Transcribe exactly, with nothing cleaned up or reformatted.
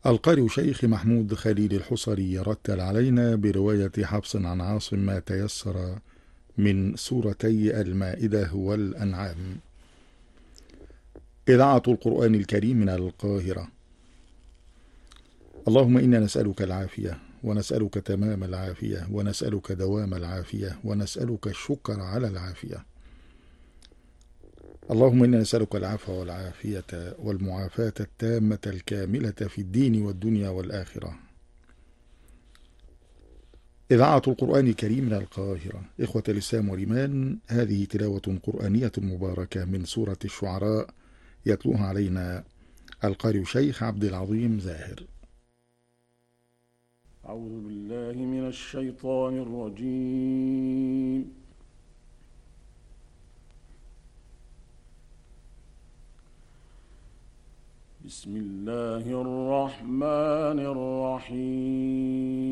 القارئ شيخ محمود خليل الحصري يرتل علينا برواية حفص عن عاصم ما تيسر من سورتي المائدة والأنعام. إذاعة القرآن الكريم من القاهرة. اللهم إنا نسألك العافية، ونسألك تمام العافية، ونسألك دوام العافية، ونسألك الشكر على العافية. اللهم إنا نسألك العفو والعافية والمعافاة التامة الكاملة في الدين والدنيا والآخرة. إذاعة القرآن الكريم من القاهرة. إخوة الإسلام والإيمان، هذه تلاوة قرآنية مباركة من سورة الشعراء، يتلوها علينا القارئ شيخ عبد العظيم زاهر. أعوذ بالله من الشيطان الرجيم. بسم الله الرحمن الرحيم.